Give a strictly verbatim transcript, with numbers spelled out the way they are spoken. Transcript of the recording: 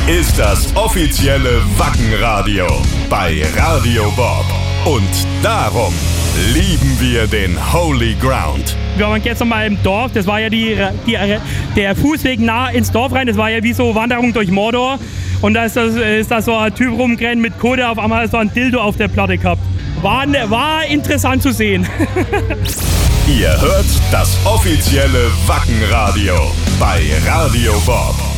ist das offizielle Wackenradio bei Radio Bob. Und darum lieben wir den Holy Ground. Wir waren gestern mal im Dorf, das war ja die, die, der Fußweg nah ins Dorf rein, das war ja wie so Wanderung durch Mordor. Und da ist, das, ist da so ein Typ rumgerannt mit Kohle, auf einmal so ein Dildo auf der Platte gehabt. War, war interessant zu sehen. Ihr hört das offizielle Wackenradio bei Radio Bob.